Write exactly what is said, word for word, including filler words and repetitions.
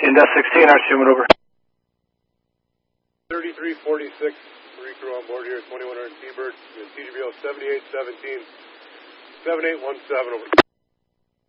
Index sixteen, R C over. thirty-three forty-six, recrew on board here, twenty-one hundred T-Bird, T G B O seventy-eight seventeen, seven eight one seven over.